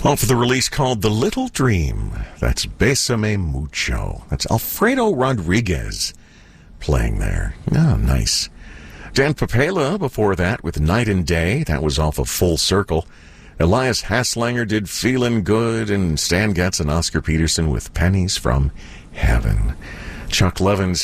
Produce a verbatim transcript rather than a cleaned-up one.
Off of the release called The Little Dream. That's Bésame Mucho. That's Alfredo Rodriguez playing there. Oh, nice. Dan Papela before that with Night and Day. That was off of Full Circle. Elias Haslanger did Feelin' Good, and Stan Getz and Oscar Peterson with Pennies from Heaven. Chuck Levin's